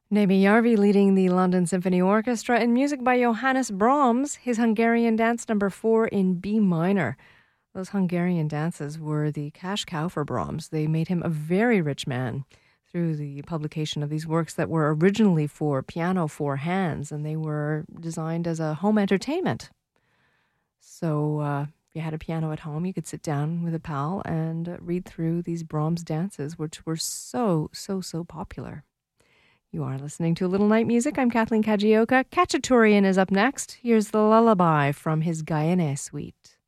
Nemi Järvi leading the London Symphony Orchestra in music by Johannes Brahms, his Hungarian Dance No. 4 in B minor. Those Hungarian dances were the cash cow for Brahms. They made him a very rich man through the publication of these works that were originally for piano for hands, and they were designed as a home entertainment. So if you had a piano at home, you could sit down with a pal and read through these Brahms dances, which were so popular. You are listening to A Little Night Music. I'm Kathleen Kajioka. Khachaturian is up next. Here's the lullaby from his Gayane suite.